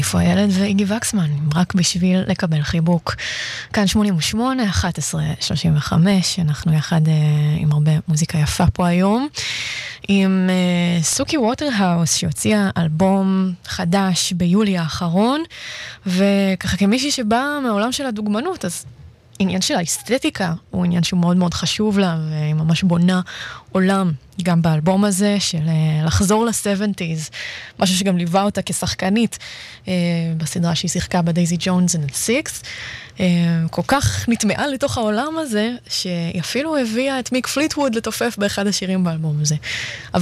איפה הילד ואיגי וקסמן, רק בשביל לקבל חיבוק. כאן 88, 11, 35, אנחנו יחד עם הרבה מוזיקה יפה פה היום, עם סוקי ווטרהאוס, שהוציאה אלבום חדש ביולי האחרון, וככה כמישהי שבאה מעולם של הדוגמנות, אז עניין של האסתטיקה הוא עניין שהוא מאוד מאוד חשוב לה, והיא ממש בונה עולם גם באלבום הזה של לחזור ל-70s, משהו שגם ליווה אותה כשחקנית בסדרה שהיא שיחקה בדייזי ג'ונס and Six, כל כך נטמעה לתוך העולם הזה, שהיא אפילו הביאה את מיק פליטווד לתופף באחד השירים באלבום הזה. אבל